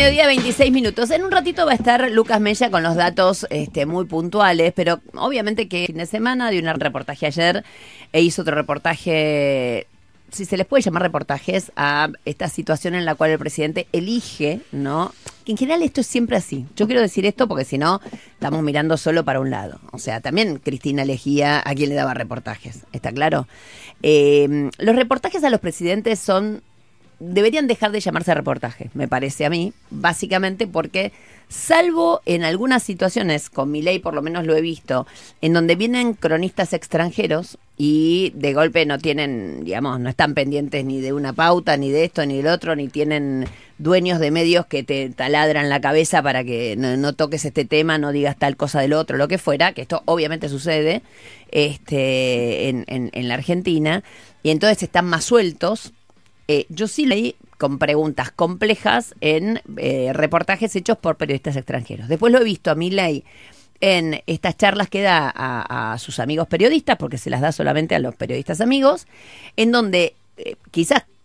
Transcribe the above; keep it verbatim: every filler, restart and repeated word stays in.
mediodía, veintiséis minutos. En un ratito va a estar Lucas Mella con los datos este, muy puntuales, pero obviamente que fin de semana dio un reportaje ayer e hizo otro reportaje, si se les puede llamar reportajes, a esta situación en la cual el presidente elige, ¿no? Que en general esto es siempre así. Yo quiero decir esto porque si no, estamos mirando solo para un lado. O sea, también Cristina elegía a quién le daba reportajes, ¿está claro? Eh, los reportajes a los presidentes son... deberían dejar de llamarse reportaje, me parece a mí, básicamente porque, salvo en algunas situaciones, con Milei por lo menos lo he visto, en donde vienen cronistas extranjeros y de golpe no tienen, digamos, no están pendientes ni de una pauta, ni de esto, ni del otro, ni tienen dueños de medios que te taladran la cabeza para que no, no toques este tema, no digas tal cosa del otro, lo que fuera, que esto obviamente sucede este, en, en, en la Argentina, y entonces están más sueltos. Eh, yo sí leí con preguntas complejas en eh, reportajes hechos por periodistas extranjeros. Después lo he visto a Milei en estas charlas que da a, a sus amigos periodistas, porque se las da solamente a los periodistas amigos, en donde eh, quizás